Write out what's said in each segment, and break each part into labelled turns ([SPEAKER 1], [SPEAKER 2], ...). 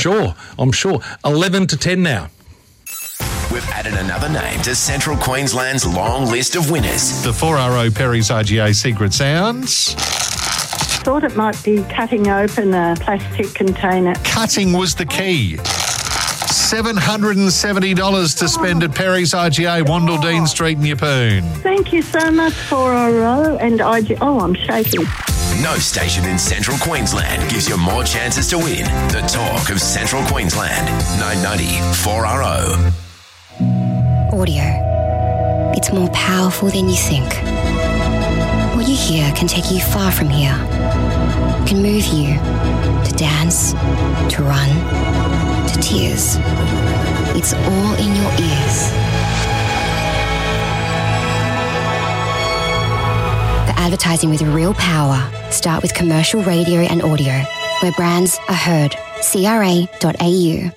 [SPEAKER 1] Sure, I'm sure. 11 to 10 now.
[SPEAKER 2] We've added another name to Central Queensland's long list of winners.
[SPEAKER 3] The 4RO Perry's RGA Secret Sounds.
[SPEAKER 4] Thought it might be cutting open a plastic container.
[SPEAKER 3] Cutting was the key. $770 to spend at Perry's RGA, Wandle Street in Yeppoon.
[SPEAKER 4] Thank you so much, 4RO and IG. Oh, I'm shaking.
[SPEAKER 2] No station in Central Queensland gives you more chances to win. The talk of Central Queensland. 990 4RO.
[SPEAKER 5] Audio. It's more powerful than you think. What you hear can take you far from here. It can move you to dance, to run, to tears. It's all in your ears. For advertising with real power, start with commercial radio and audio, where brands are heard. CRA.au.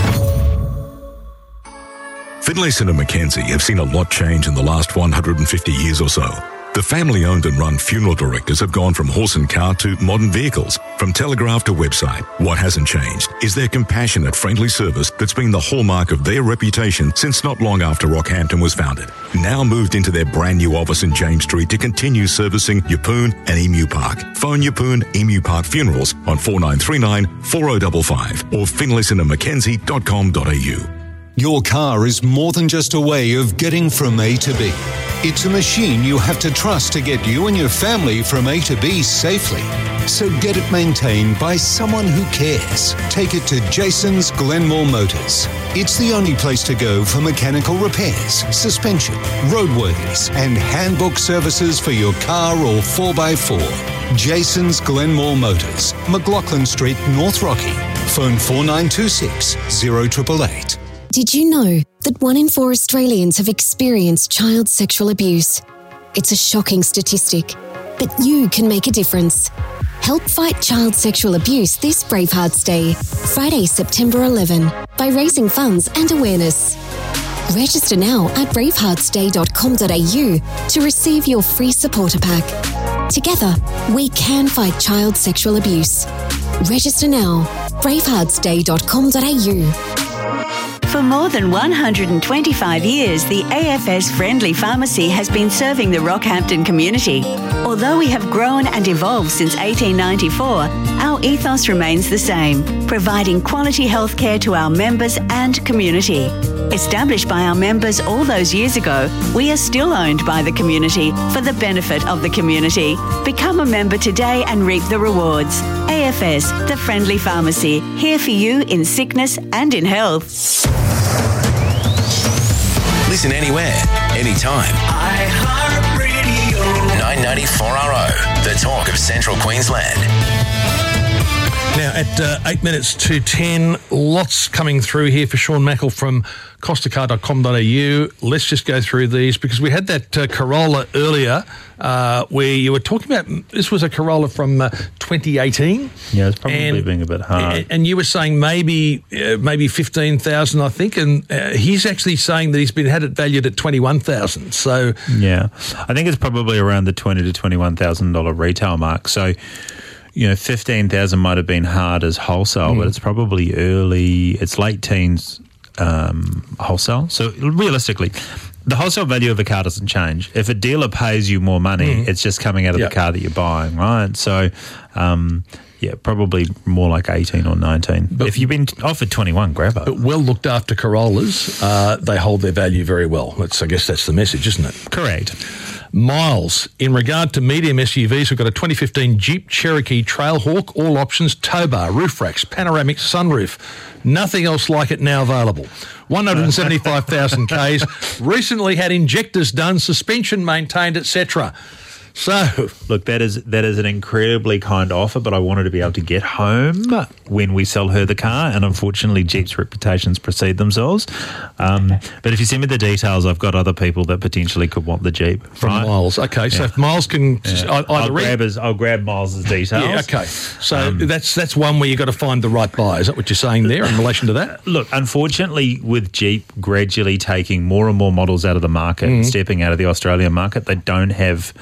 [SPEAKER 6] Finlayson and Mackenzie have seen a lot change in the last 150 years or so. The family-owned and run funeral directors have gone from horse and cart to modern vehicles, from telegraph to website. What hasn't changed is their compassionate, friendly service that's been the hallmark of their reputation since not long after Rockhampton was founded. Now moved into their brand new office in James Street to continue servicing Yeppoon and Emu Park. Phone Yeppoon Emu Park Funerals on 4939 4055 or finlaysonandmackenzie.com.au.
[SPEAKER 7] Your car is more than just a way of getting from A to B. It's a machine you have to trust to get you and your family from A to B safely. So get it maintained by someone who cares. Take it to Jason's Glenmore Motors. It's the only place to go for mechanical repairs, suspension, roadworthies, and handbook services for your car or 4x4. Jason's Glenmore Motors, McLaughlin Street, North Rocky. Phone 4926 0888.
[SPEAKER 8] Did you know that 1 in 4 Australians have experienced child sexual abuse? It's a shocking statistic, but you can make a difference. Help fight child sexual abuse this Bravehearts Day, Friday, September 11, by raising funds and awareness. Register now at braveheartsday.com.au to receive your free supporter pack. Together, we can fight child sexual abuse. Register now, braveheartsday.com.au.
[SPEAKER 9] For more than 125 years, the AFS Friendly Pharmacy has been serving the Rockhampton community. Although we have grown and evolved since 1894, our ethos remains the same, providing quality healthcare to our members and community. Established by our members all those years ago, we are still owned by the community for the benefit of the community. Become a member today and reap the rewards. AFS, the Friendly Pharmacy, here for you in sickness and in health.
[SPEAKER 2] Listen anywhere, anytime. iHeartRadio. 990 4RO, the talk of Central Queensland.
[SPEAKER 1] Now, at 8 minutes to 10, lots coming through here for Sean Mackle from costacar.com.au. Let's just go through these because we had that Corolla earlier where you were talking about, this was a Corolla from 2018.
[SPEAKER 10] Yeah, it's probably being a bit hard.
[SPEAKER 1] And you were saying maybe 15,000, I think, and he's actually saying that he's had it valued at 21,000. So
[SPEAKER 10] yeah, I think it's probably around the $20,000 to $21,000 retail mark. So, you know, 15,000 might have been hard as wholesale, but it's probably it's late teens wholesale. So realistically, the wholesale value of a car doesn't change. If a dealer pays you more money, it's just coming out of the car that you're buying, right? So, yeah, probably more like 18 or 19. But if you've been offered 21, grab it.
[SPEAKER 1] But well looked after Corollas, they hold their value very well. I guess that's the message, isn't it?
[SPEAKER 10] Correct.
[SPEAKER 1] Miles, in regard to medium SUVs, we've got a 2015 Jeep Cherokee Trailhawk, all options, tow bar, roof racks, panoramic sunroof. Nothing else like it now available. 175,000 Ks, recently had injectors done, suspension maintained, etc. So,
[SPEAKER 10] look, that is an incredibly kind offer, but I wanted to be able to get home when we sell her the car, and unfortunately Jeep's reputations precede themselves. But if you send me the details, I've got other people that potentially could want the Jeep.
[SPEAKER 1] From Miles. Okay, so if Miles can
[SPEAKER 10] I'll grab Miles' details.
[SPEAKER 1] Yeah, okay. So that's one where you've got to find the right buyer. Is that what you're saying there in relation to that?
[SPEAKER 10] Look, unfortunately, with Jeep gradually taking more and more models out of the market and stepping out of the Australian market, they don't have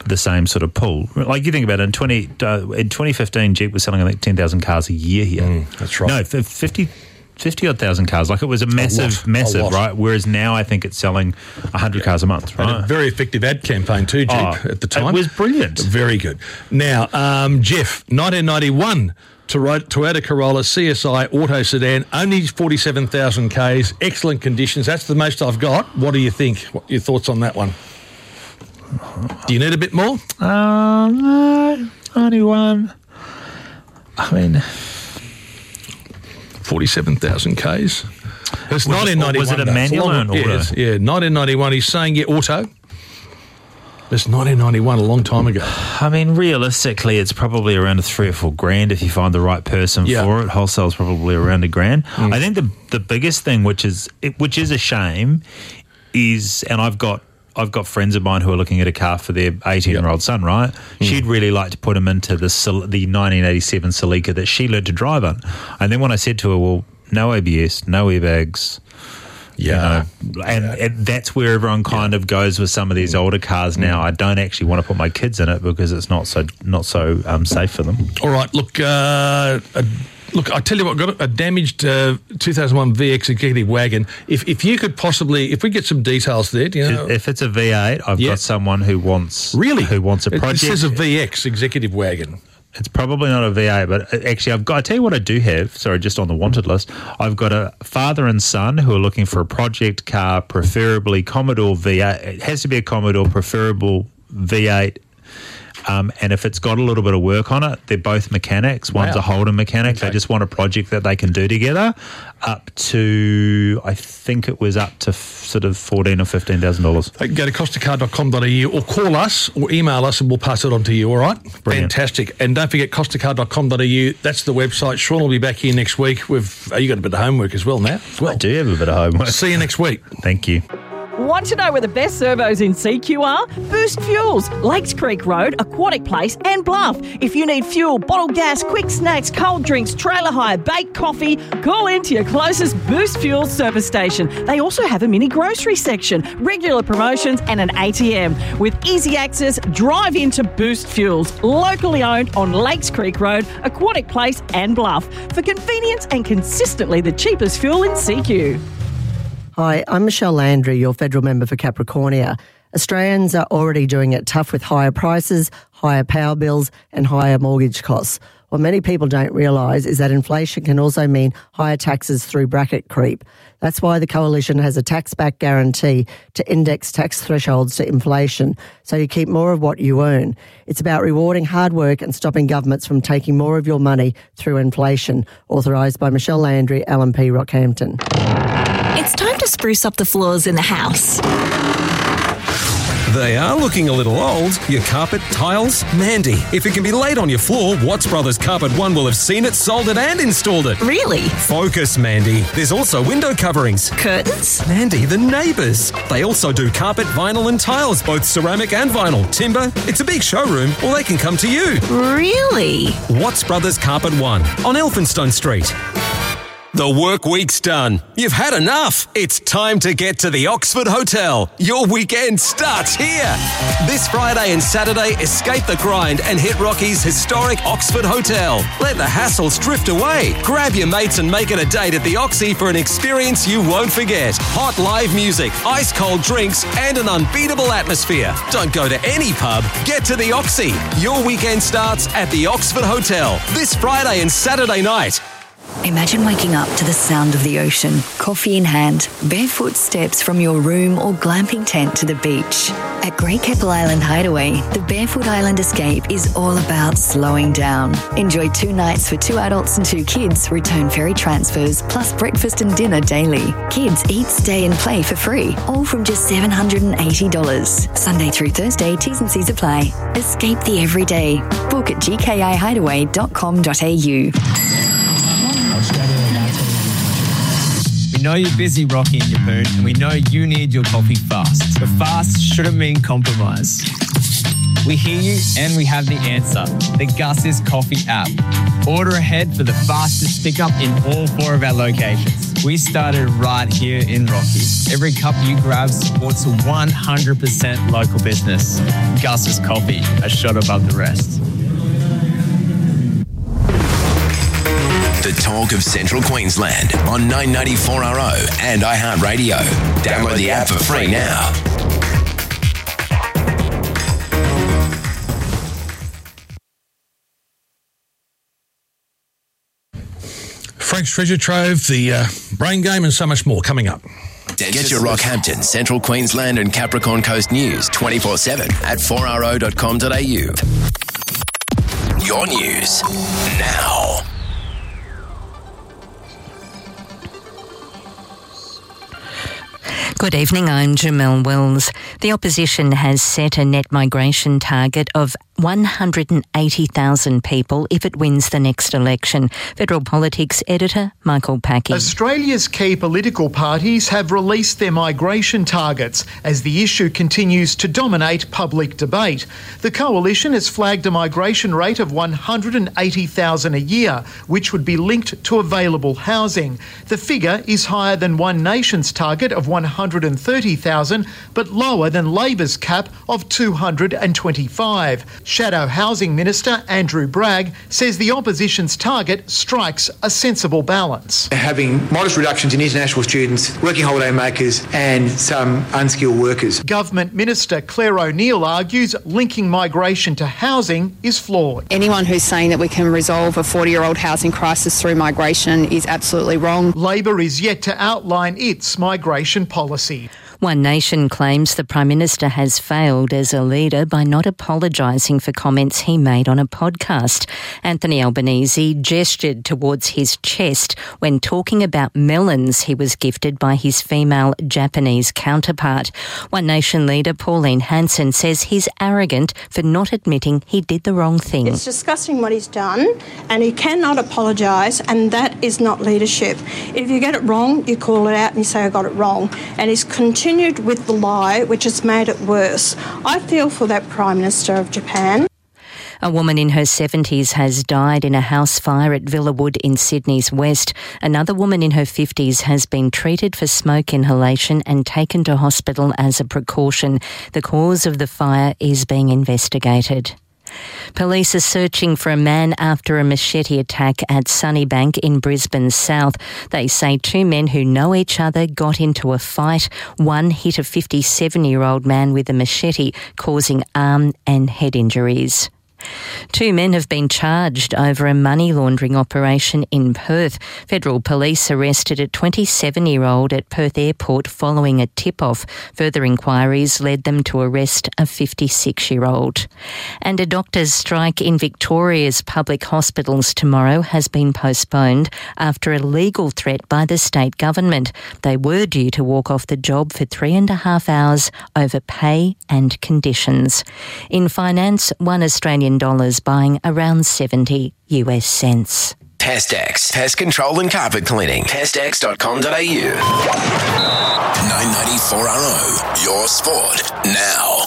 [SPEAKER 10] the same sort of pull. Like you think about it, in 2015, Jeep was selling, I think, 10,000 cars a year here.
[SPEAKER 1] That's right.
[SPEAKER 10] No, 50-odd thousand cars. Like it was a massive,
[SPEAKER 1] lot.
[SPEAKER 10] right? Whereas now I think it's selling 100 cars a month, right?
[SPEAKER 1] And a very effective ad campaign too, Jeep, at the time.
[SPEAKER 10] It was brilliant.
[SPEAKER 1] Very good. Now, Jeff, 1991, Toyota Corolla CSI Auto Sedan, only 47,000 Ks, excellent conditions. That's the most I've got. What do you think? What are your thoughts on that one? Do you need a bit more?
[SPEAKER 10] No, 91. I mean,
[SPEAKER 1] 47,000 Ks. It's 1991.
[SPEAKER 10] Was it a manual or an auto?
[SPEAKER 1] Yeah, 1991. He's saying, auto. It's 1991, a long time ago.
[SPEAKER 10] I mean, realistically, it's probably around a $3 or $4 grand if you find the right person for it. Wholesale's probably around $1 grand. I think the biggest thing, which is a shame, is, and I've got friends of mine who are looking at a car for their 18-year-old son, right? She'd really like to put him into the 1987 Celica that she learned to drive on. And then when I said to her, well, no ABS, no airbags, and that's where everyone kind of goes with some of these older cars now. I don't actually want to put my kids in it because it's not so safe for them.
[SPEAKER 1] All right, look, I tell you what, got a damaged 2001 VX executive wagon. If you could possibly, if we get some details there, do you know?
[SPEAKER 10] If it's a V8, I've got someone who wants a project.
[SPEAKER 1] It says a VX executive wagon.
[SPEAKER 10] It's probably not a V8, but actually I tell you what I do have, just on the wanted list, I've got a father and son who are looking for a project car, preferably Commodore V8. It has to be a Commodore, preferable V8. And if it's got a little bit of work on it, they're both mechanics. One's a Holden mechanic. Okay. They just want a project that they can do together up to, I think it was up to sort of $14,000 or $15,000.
[SPEAKER 1] They can go to costacar.com.au or call us or email us and we'll pass it on to you, all right?
[SPEAKER 10] Brilliant.
[SPEAKER 1] Fantastic. And don't forget costacar.com.au. That's the website. Sean will be back here next week. You got a bit of homework as well now.
[SPEAKER 10] I do have a bit of homework.
[SPEAKER 1] See you next week.
[SPEAKER 10] Thank you.
[SPEAKER 11] Want to know where the best servos in CQ are? Boost Fuels, Lakes Creek Road, Aquatic Place and Bluff. If you need fuel, bottled gas, quick snacks, cold drinks, trailer hire, baked coffee, call into your closest Boost Fuels service station. They also have a mini grocery section, regular promotions and an ATM. With easy access, drive into Boost Fuels, locally owned on Lakes Creek Road, Aquatic Place and Bluff. For convenience and consistently the cheapest fuel in CQ.
[SPEAKER 12] Hi, I'm Michelle Landry, your federal member for Capricornia. Australians are already doing it tough with higher prices, higher power bills and higher mortgage costs. What many people don't realise is that inflation can also mean higher taxes through bracket creep. That's why the Coalition has a tax-back guarantee to index tax thresholds to inflation, so you keep more of what you earn. It's about rewarding hard work and stopping governments from taking more of your money through inflation. Authorised by Michelle Landry, LNP Rockhampton.
[SPEAKER 13] It's time to spruce up the floors in the house.
[SPEAKER 14] They are looking a little old. Your carpet, tiles, Mandy. If it can be laid on your floor, Watts Brothers Carpet One will have seen it, sold it and installed it.
[SPEAKER 13] Really?
[SPEAKER 14] Focus, Mandy. There's also window coverings.
[SPEAKER 13] Curtains?
[SPEAKER 14] Mandy, the neighbours. They also do carpet, vinyl and tiles, both ceramic and vinyl. Timber. It's a big showroom, or they can come to you.
[SPEAKER 13] Really?
[SPEAKER 14] Watts Brothers Carpet One on Elphinstone Street. The work week's done. You've had enough. It's time to get to the Oxford Hotel. Your weekend starts here. This Friday and Saturday, escape the grind and hit Rocky's historic Oxford Hotel. Let the hassles drift away. Grab your mates and make it a date at the Oxy for an experience you won't forget. Hot live music, ice cold drinks and an unbeatable atmosphere. Don't go to any pub. Get to the Oxy. Your weekend starts at the Oxford Hotel this Friday and Saturday night.
[SPEAKER 15] Imagine waking up to the sound of the ocean, coffee in hand, barefoot steps from your room or glamping tent to the beach. At Great Keppel Island Hideaway, the Barefoot Island Escape is all about slowing down. Enjoy 2 nights for 2 adults and 2 kids, return ferry transfers, plus breakfast and dinner daily. Kids eat, stay and play for free, all from just $780. Sunday through Thursday, T's and C's apply. Escape the everyday. Book at gkihideaway.com.au.
[SPEAKER 16] We know you're busy, Rocky and your moon, and we know you need your coffee fast. But fast shouldn't mean compromise. We hear you and we have the answer. The Gus's Coffee app. Order ahead for the fastest pickup in all 4 of our locations. We started right here in Rocky. Every cup you grab supports a 100% local business. Gus's Coffee, a shot above the rest.
[SPEAKER 2] The talk of Central Queensland on 994RO and iHeartRadio. Download the app for free now.
[SPEAKER 1] Frank's Treasure Trove, the Brain Game, and so much more coming up.
[SPEAKER 2] Get your Rockhampton, Central Queensland and Capricorn Coast news 24/7 at 4ro.com.au. Your news now.
[SPEAKER 17] Good evening, I'm Jamelle Wells. The opposition has set a net migration target of 180,000 people if it wins the next election. Federal Politics editor Michael Packy.
[SPEAKER 18] Australia's key political parties have released their migration targets as the issue continues to dominate public debate. The coalition has flagged a migration rate of 180,000 a year, which would be linked to available housing. The figure is higher than One Nation's target of 130,000, but lower than Labor's cap of 225. Shadow Housing Minister Andrew Bragg says the opposition's target strikes a sensible balance.
[SPEAKER 19] Having modest reductions in international students, working holiday makers and some unskilled workers.
[SPEAKER 18] Government Minister Claire O'Neill argues linking migration to housing is flawed.
[SPEAKER 20] Anyone who's saying that we can resolve a 40-year-old housing crisis through migration is absolutely wrong.
[SPEAKER 18] Labor is yet to outline its migration policy.
[SPEAKER 17] One Nation claims the Prime Minister has failed as a leader by not apologising for comments he made on a podcast. Anthony Albanese gestured towards his chest when talking about melons he was gifted by his female Japanese counterpart. One Nation leader Pauline Hanson says he's arrogant for not admitting he did the wrong thing.
[SPEAKER 21] It's disgusting what he's done, and he cannot apologise, and that is not leadership. If you get it wrong, you call it out and you say, I got it wrong. And he's continued with the lie, which has made it worse. I feel for that Prime Minister of Japan.
[SPEAKER 17] A woman in her 70s has died in a house fire at Villawood in Sydney's west. Another woman in her 50s has been treated for smoke inhalation and taken to hospital as a precaution. The cause of the fire is being investigated. Police are searching for a man after a machete attack at Sunnybank in Brisbane South. They say two men who know each other got into a fight. One hit a 57-year-old man with a machete, causing arm and head injuries. Two men have been charged over a money laundering operation in Perth. Federal police arrested a 27-year-old at Perth Airport following a tip-off. Further inquiries led them to arrest a 56-year-old. And a doctors' strike in Victoria's public hospitals tomorrow has been postponed after a legal threat by the state government. They were due to walk off the job for 3.5 hours over pay and conditions. In finance, $1 Australian buying around 70 US cents.
[SPEAKER 2] Pestex, pest control and carpet cleaning. Pestex.com.au. 994RO, your sport now.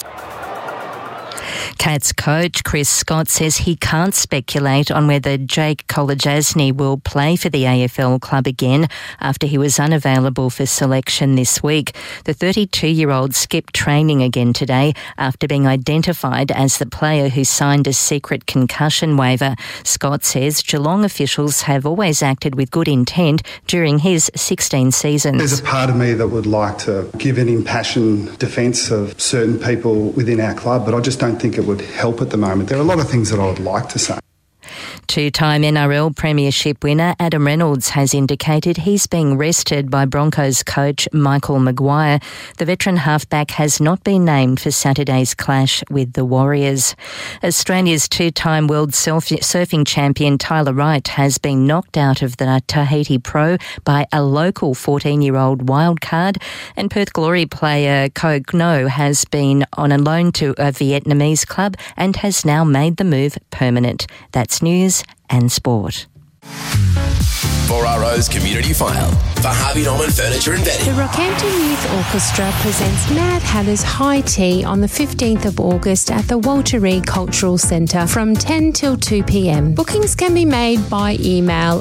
[SPEAKER 17] Cats coach Chris Scott says he can't speculate on whether Jake Kolodjasny will play for the AFL club again after he was unavailable for selection this week. The 32-year-old skipped training again today after being identified as the player who signed a secret concussion waiver. Scott says Geelong officials have always acted with good intent during his 16 seasons.
[SPEAKER 22] There's a part of me that would like to give an impassioned defence of certain people within our club, but I just don't think it would help at the moment. There are a lot of things that I would like to say.
[SPEAKER 17] Two-time NRL Premiership winner Adam Reynolds has indicated he's being rested by Broncos coach Michael Maguire. The veteran halfback has not been named for Saturday's clash with the Warriors. Australia's two-time world surfing champion Tyler Wright has been knocked out of the Tahiti Pro by a local 14-year-old wildcard, and Perth Glory player Ko Ngo has been on a loan to a Vietnamese club and has now made the move permanent. That's news and sport.
[SPEAKER 2] 4RO's Community File for Harvey Norman Furniture and Bedding.
[SPEAKER 3] The Rockhampton Youth Orchestra presents Mad Hatter's High Tea on the 15th of August at the Walter Reed Cultural Centre from 10 till 2 p.m. Bookings can be made by email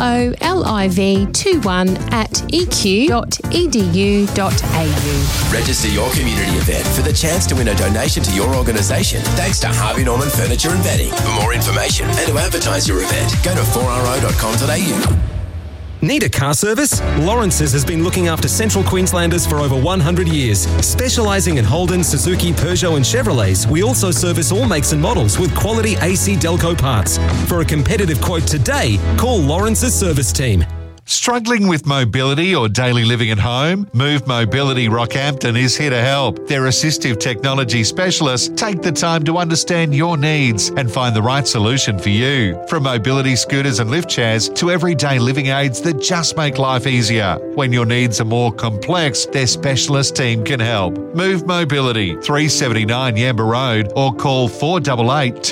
[SPEAKER 3] loliv21@eq.edu.au.
[SPEAKER 2] Register your community event for the chance to win a donation to your organisation thanks to Harvey Norman Furniture and Bedding. For more information and to advertise your event, go to 4ro.com.au.
[SPEAKER 14] Need a car service? Lawrence's has been looking after Central Queenslanders for over 100 years. Specialising in Holden, Suzuki, Peugeot and Chevrolets, we also service all makes and models with quality AC Delco parts. For a competitive quote today, call Lawrence's service team.
[SPEAKER 4] Struggling with mobility or daily living at home? Move Mobility Rockhampton is here to help. Their assistive technology specialists take the time to understand your needs and find the right solution for you. From mobility scooters and lift chairs to everyday living aids that just make life easier. When your needs are more complex, their specialist team can help. Move Mobility, 379 Yamba Road, or call 488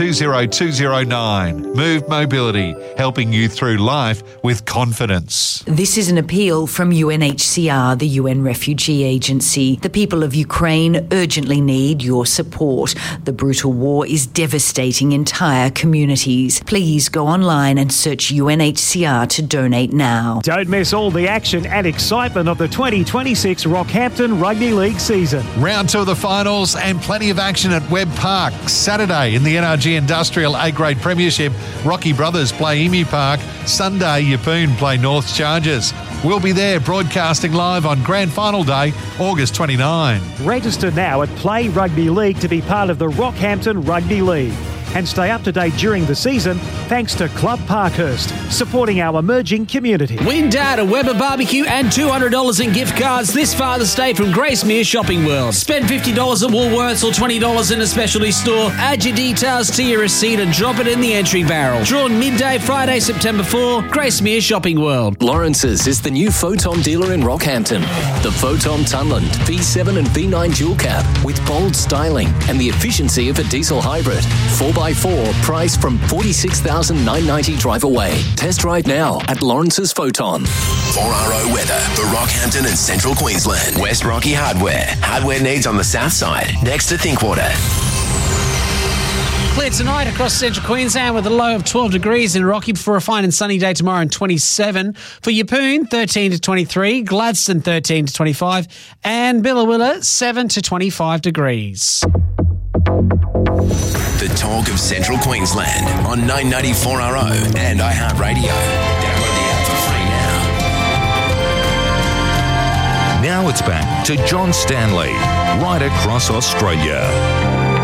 [SPEAKER 4] 20209. Move Mobility, helping you through life with confidence.
[SPEAKER 23] This is an appeal from UNHCR, the UN Refugee Agency. The people of Ukraine urgently need your support. The brutal war is devastating entire communities. Please go online and search UNHCR to donate now.
[SPEAKER 24] Don't miss all the action and excitement of the 2026 Rockhampton Rugby League season.
[SPEAKER 4] Round 2 of the finals and plenty of action at Webb Park. Saturday in the NRG Industrial A-Grade Premiership, Rocky Brothers play Emu Park. Sunday, Yeppoon play North Chargers. We'll be there broadcasting live on Grand Final Day, August 29.
[SPEAKER 24] Register now at Play Rugby League to be part of the Rockhampton Rugby League. And stay up to date during the season thanks to Club Parkhurst, supporting our emerging community.
[SPEAKER 25] Win Dad a Weber barbecue and $200 in gift cards this Father's Day from Gracemere Shopping World. Spend $50 at Woolworths or $20 in a specialty store. Add your details to your receipt and drop it in the entry barrel. Drawn midday Friday, September 4, Gracemere Shopping World.
[SPEAKER 26] Lawrence's is the new Photon dealer in Rockhampton. The Photon Tunland V7 and V9 dual cab with bold styling and the efficiency of a diesel hybrid. 4x4, price from $46,990 drive away. Test drive now at Lawrence's Photon.
[SPEAKER 2] 4RO weather for Rockhampton and Central Queensland. West Rocky Hardware. Hardware needs on the south side, next to Thinkwater.
[SPEAKER 25] Clear tonight across Central Queensland with a low of 12 degrees in Rocky before a fine and sunny day tomorrow and 27. For Yeppoon, 13 to 23. Gladstone, 13 to 25. And Billawilla, 7 to 25 degrees.
[SPEAKER 2] The talk of Central Queensland on 994RO and iHeartRadio. Download the app for free now.
[SPEAKER 6] Now it's back to John Stanley, right across Australia.